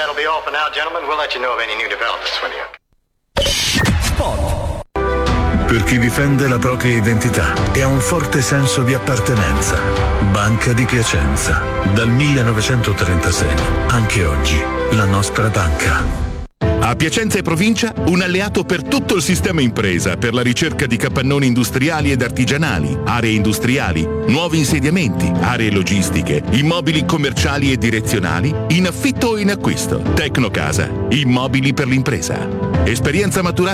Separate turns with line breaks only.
that'll be all for now, gentlemen. We'll let you know of any new developments when you...
Per chi difende la propria identità e ha un forte senso di appartenenza. Banca di Piacenza. Dal 1936. Anche oggi. La nostra banca.
A Piacenza e provincia, un alleato per tutto il sistema impresa, per la ricerca di capannoni industriali ed artigianali, aree industriali, nuovi insediamenti, aree logistiche, immobili commerciali e direzionali, in affitto o in acquisto. Tecnocasa, immobili per l'impresa. Esperienza maturata